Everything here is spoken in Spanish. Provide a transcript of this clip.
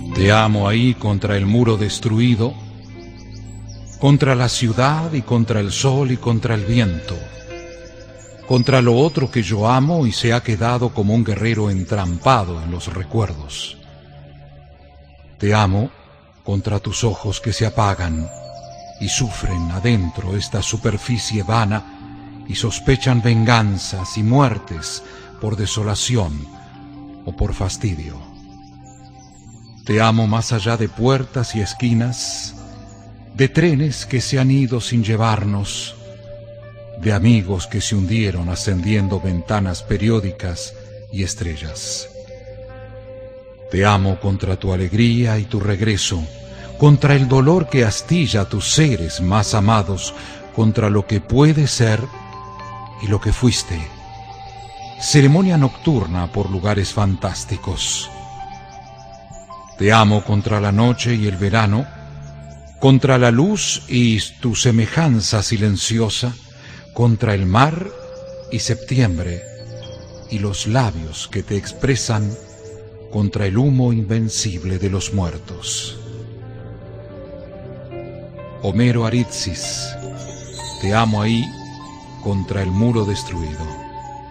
Te amo ahí contra el muro destruido, contra la ciudad y contra el sol y contra el viento, contra lo otro que yo amo y se ha quedado como un guerrero entrampado en los recuerdos. Te amo contra tus ojos que se apagan y sufren adentro esta superficie vana y sospechan venganzas y muertes por desolación o por fastidio. Te amo más allá de puertas y esquinas, de trenes que se han ido sin llevarnos, de amigos que se hundieron ascendiendo ventanas periódicas y estrellas. Te amo contra tu alegría y tu regreso, contra el dolor que astilla a tus seres más amados, contra lo que puede ser y lo que fuiste. Ceremonia nocturna por lugares fantásticos. Te amo contra la noche y el verano, contra la luz y tu semejanza silenciosa, contra el mar y septiembre, y los labios que te expresan contra el humo invencible de los muertos. Homero Aritsis, te amo ahí contra el muro destruido.